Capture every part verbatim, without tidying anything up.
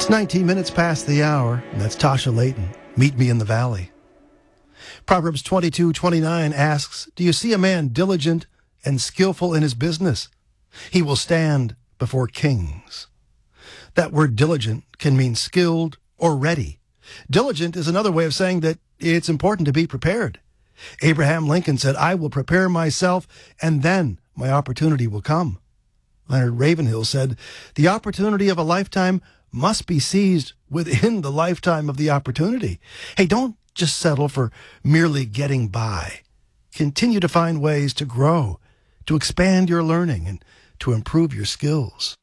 It's nineteen minutes past the hour, and that's Tasha Layton. Meet me in the valley. Proverbs twenty-two twenty-nine asks, do you see a man diligent and skillful in his business? He will stand before kings. That word diligent can mean skilled or ready. Diligent is another way of saying that it's important to be prepared. Abraham Lincoln said, I will prepare myself, and then my opportunity will come. Leonard Ravenhill said, the opportunity of a lifetime must be seized within the lifetime of the opportunity. Hey, don't just settle for merely getting by. Continue to find ways to grow, to expand your learning, and to improve your skills.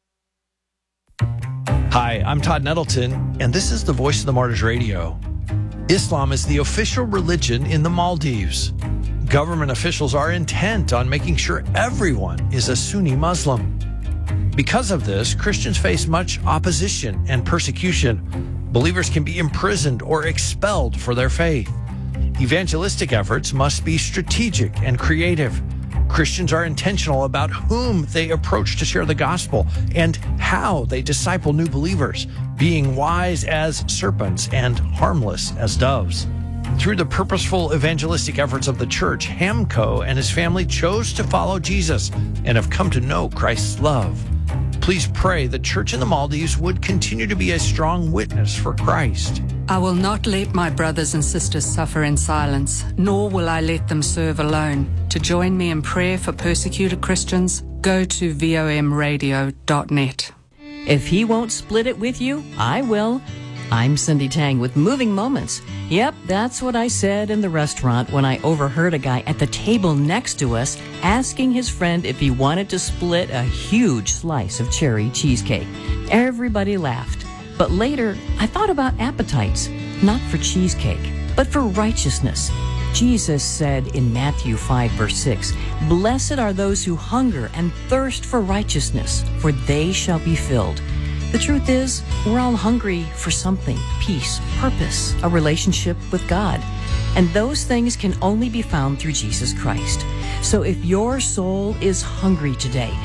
Hi, I'm Todd Nettleton, and this is the Voice of the Martyrs Radio. Islam is the official religion in the Maldives. Government officials are intent on making sure everyone is a Sunni Muslim. Because of this, Christians face much opposition and persecution. Believers can be imprisoned or expelled for their faith. Evangelistic efforts must be strategic and creative. Christians are intentional about whom they approach to share the gospel and how they disciple new believers, being wise as serpents and harmless as doves. Through the purposeful evangelistic efforts of the church, Hamco and his family chose to follow Jesus and have come to know Christ's love. Please pray the church in the Maldives would continue to be a strong witness for Christ. I will not let my brothers and sisters suffer in silence, nor will I let them serve alone. To join me in prayer for persecuted Christians, go to vom radio dot net. If he won't split it with you, I will. I'm Cindy Tang with Moving Moments. Yep, that's what I said in the restaurant when I overheard a guy at the table next to us asking his friend if he wanted to split a huge slice of cherry cheesecake. Everybody laughed. But later, I thought about appetites, not for cheesecake, but for righteousness. Jesus said in Matthew five, verse six, "Blessed are those who hunger and thirst for righteousness, for they shall be filled." The truth is, we're all hungry for something, peace, purpose, a relationship with God. And those things can only be found through Jesus Christ. So if your soul is hungry today,